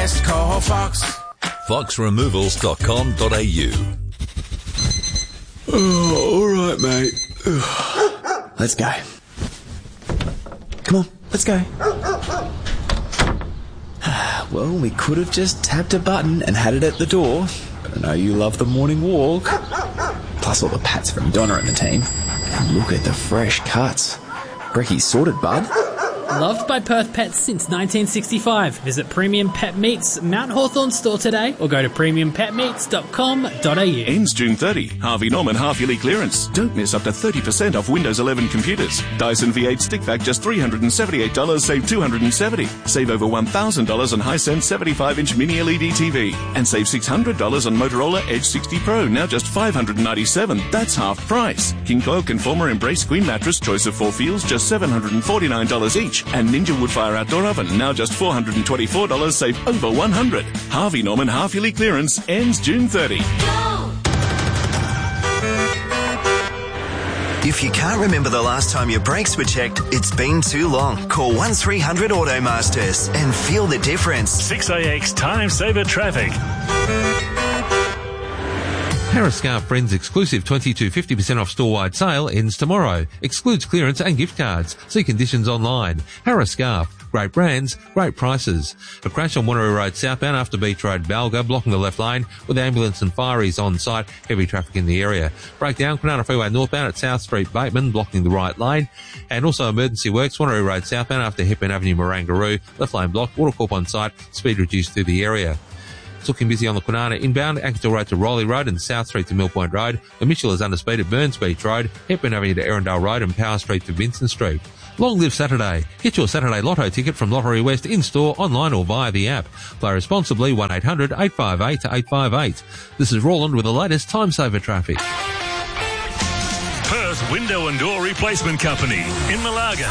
best, call Fox. foxremovals.com.au. Oh, all right, mate. Let's go. Come on, let's go. Well, we could have just tapped a button and had it at the door. But I know you love the morning walk. Plus all the pats from Donna and the team. And look at the fresh cuts. Brecky's sorted, bud. Loved by Perth Pets since 1965. Visit Premium Pet Meats Mount Hawthorn store today or go to premiumpetmeats.com.au. Ends June 30. Harvey Norman half-yearly clearance. Don't miss up to 30% off Windows 11 computers. Dyson V8 stick vac just $378, save $270. Save over $1,000 on Hisense 75-inch mini LED TV. And save $600 on Motorola Edge 60 Pro, now just $597. That's half price. King Coil Conformer Embrace Queen Mattress, choice of 4 feels, just $749 each. And Ninja Woodfire Outdoor Oven, now just $424, save over $100. Harvey Norman half-yearly clearance ends June 30. If you can't remember the last time your brakes were checked, it's been too long. Call 1300 Automasters and feel the difference. 6AX Time Saver Traffic. Harris Scarf Friends exclusive 20 to 50% off store-wide sale ends tomorrow. Excludes clearance and gift cards. See conditions online. Harris Scarf. Great brands, great prices. A crash on Wanneroo Road southbound after Beach Road Balga, blocking the left lane with ambulance and fireys on site. Heavy traffic in the area. Breakdown, Kwinana Freeway northbound at South Street Bateman, blocking the right lane. And also emergency works, Wanneroo Road southbound after Hepburn Avenue Marangaroo, left lane blocked, Watercorp on site, speed reduced through the area. It's looking busy on the Kwinana inbound, Ankersdale Road to Rowley Road and South Street to Mill Point Road. The Mitchell is under speed at Burns Beach Road, Hepburn Avenue to Erindale Road and Power Street to Vincent Street. Long live Saturday. Get your Saturday Lotto ticket from Lottery West in-store, online or via the app. Play responsibly 1-800-858-858. This is Roland with the latest Time Saver traffic. Perth Window and Door Replacement Company in Malaga.